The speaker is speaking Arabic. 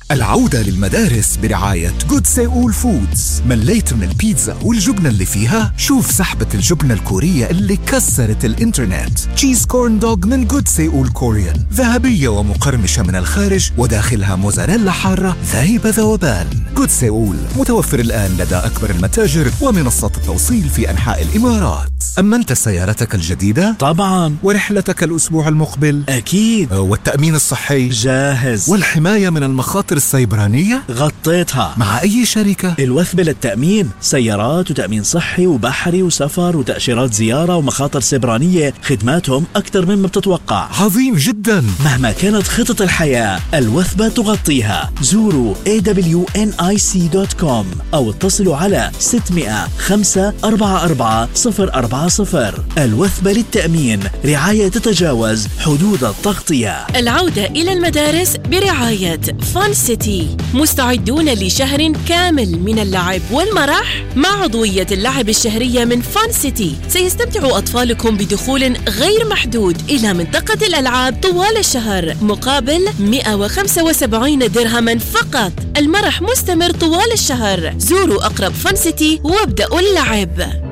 العودة للمدارس برعاية جود سيول فودز. مليت من البيتزا والجبنة اللي فيها؟ شوف سحبة الجبنة الكورية اللي كسرت الإنترنت. تشيز كورن دوغ من جود سيول كوريان، ذهبية ومقرمشة من الخارج وداخلها موزاريلا حارة ذايب ذوبان. جود سيول متوفر الآن لدى أكبر المتاجر ومنصات التوصيل في أنحاء الإمارات. أمنت سيارتك الجديدة؟ طبعاً. ورحلتك الأسبوع المقبل؟ أكيد. والتأمين الصحي؟ جاهز. والحماية من المخاطر السيبرانية؟ غطيتها. مع أي شركة؟ الوثبة للتأمين، سيارات وتأمين صحي وبحري وسفر وتأشيرات زيارة ومخاطر سيبرانية. خدماتهم أكثر مما بتتوقع. عظيم جدا. مهما كانت خطط الحياة، الوثبة تغطيها. زوروا awnic.com أو اتصلوا على 600 544 040. الوثبة للتأمين، رعاية تتجاوز حدود التغطية. العودة إلى المدارس برعاية فان سيتي. مستعدون لشهر كامل من اللعب والمرح مع عضوية اللعب الشهرية من فان سيتي. سيستمتع أطفالكم بدخول غير محدود إلى منطقة الألعاب طوال الشهر مقابل 175 درهما فقط. المرح مستمر طوال الشهر. زوروا أقرب فان سيتي وابدأوا اللعب.